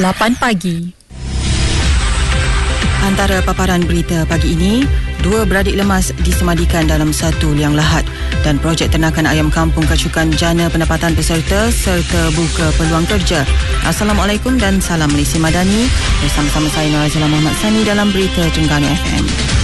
8 pagi. Antara paparan berita pagi ini, 2 beradik lemas disemadikan dalam satu liang lahat dan projek ternakan ayam kampung kacukan jana pendapatan peserta serta buka peluang kerja. Assalamualaikum dan salam Malaysia Madani. Bersama-sama saya Norazila Muhammad Sani dalam Berita Trengganu FM.